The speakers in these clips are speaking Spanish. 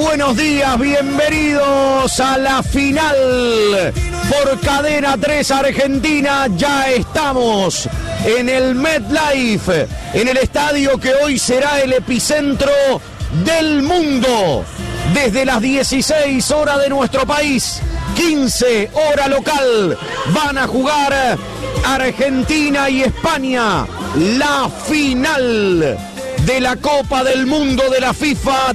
buenos días, bienvenidos a la final por Cadena 3 Argentina. Ya estamos en el MetLife, en el estadio que hoy será el epicentro del mundo. Desde las 16 horas de nuestro país, 15 hora local, van a jugar Argentina y España la final de la Copa del Mundo de la FIFA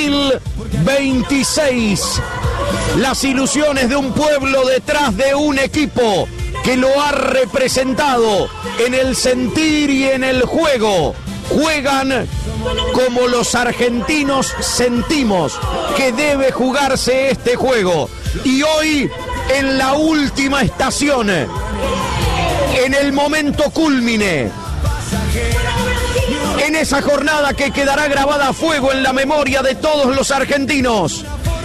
2026. Las ilusiones de un pueblo detrás de un equipo que lo ha representado en el sentir y en el juego. Juegan como los argentinos sentimos que debe jugarse este juego. Y hoy, en la última estación, en el momento cúlmine, en esa jornada que quedará grabada a fuego en la memoria de todos los argentinos,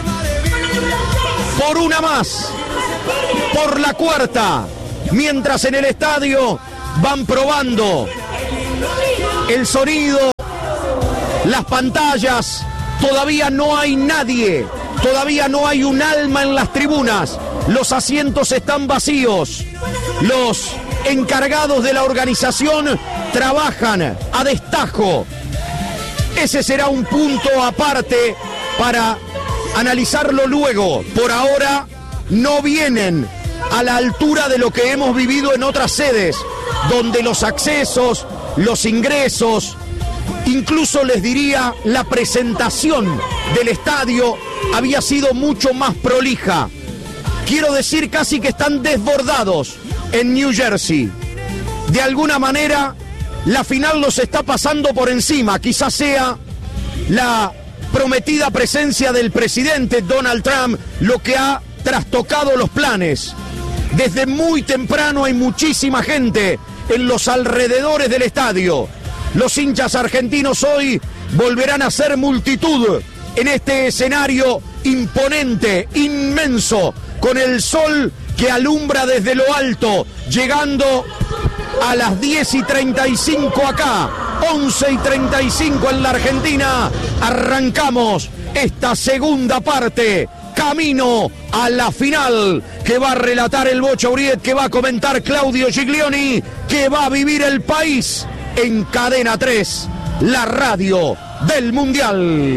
por una más, por la cuarta, mientras en el estadio van probando el sonido, las pantallas, todavía no hay nadie, todavía no hay un alma en las tribunas, los asientos están vacíos, los encargados de la organización trabajan a destajo. Ese será un punto aparte para analizarlo luego. Por ahora no vienen a la altura de lo que hemos vivido en otras sedes, donde los accesos, los ingresos, incluso les diría la presentación del estadio había sido mucho más prolija. Quiero decir casi que están desbordados en New Jersey. De alguna manera la final los está pasando por encima. Quizás sea la prometida presencia del presidente Donald Trump lo que ha trastocado los planes. Desde muy temprano hay muchísima gente en los alrededores del estadio. Los hinchas argentinos hoy volverán a ser multitud en este escenario imponente, inmenso, con el sol que alumbra desde lo alto, llegando a las 10:35 acá, 11:35 en la Argentina. Arrancamos esta segunda parte, camino a la final, que va a relatar el Bocha Uriet, que va a comentar Claudio Giglioni, que va a vivir el país en Cadena 3, la radio del Mundial.